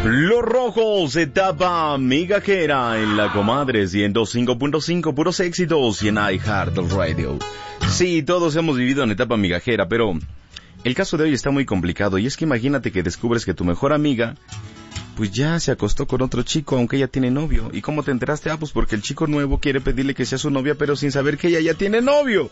Los Rojos, etapa migajera en La Comadre 105.5, puros éxitos y en iHeartRadio. Sí, todos hemos vivido en etapa migajera, pero el caso de hoy está muy complicado. Y es que imagínate que descubres que tu mejor amiga pues ya se acostó con otro chico, aunque ella tiene novio. ¿Y cómo te enteraste? Pues porque el chico nuevo quiere pedirle que sea su novia, pero sin saber que ella ya tiene novio.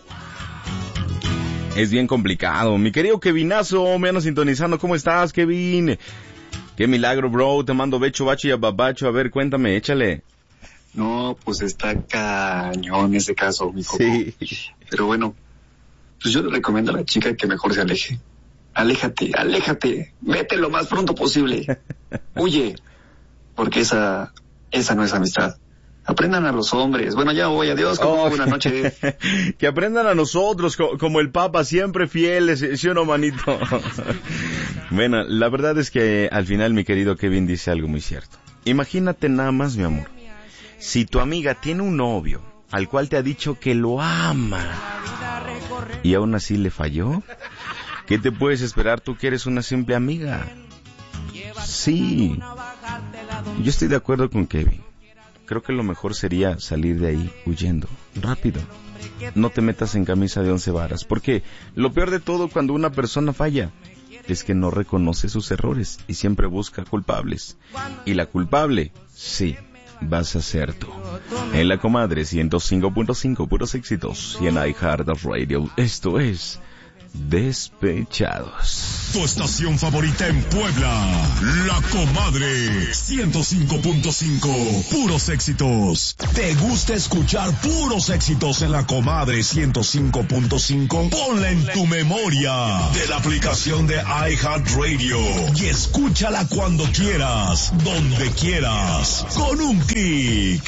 Es bien complicado. Mi querido Kevinazo, me ando sintonizando. ¿Cómo estás, Kevin? Qué milagro, bro. Te mando becho, bacho y ababacho. A ver, cuéntame, échale. No, pues está cañón ese caso, mi coco. Sí. Pero bueno, pues yo le recomiendo a la chica que mejor se aleje. Aléjate. Vete lo más pronto posible. Huye. Porque esa no es amistad. Aprendan a los hombres. Bueno, ya voy, adiós, buenas noches. Que aprendan a nosotros, como el Papa, siempre fieles, ¿sí o no, manito? Bueno, la verdad es que al final mi querido Kevin dice algo muy cierto. Imagínate nada más, mi amor, si tu amiga tiene un novio al cual te ha dicho que lo ama y aún así le falló, ¿qué te puedes esperar tú que eres una simple amiga? Sí, yo estoy de acuerdo con Kevin. Creo que lo mejor sería salir de ahí huyendo, rápido. No te metas en camisa de 11 varas, porque lo peor de todo cuando una persona falla es que no reconoce sus errores y siempre busca culpables. Y la culpable, sí, vas a ser tú. En La Comadre 105.5, puros éxitos, y en iHeartRadio, esto es Despechados. Tu estación favorita en Puebla, La Comadre 105.5, puros éxitos. ¿Te gusta escuchar puros éxitos en La Comadre 105.5? Ponla en tu memoria de la aplicación de iHeartRadio y escúchala cuando quieras, donde quieras, con un clic.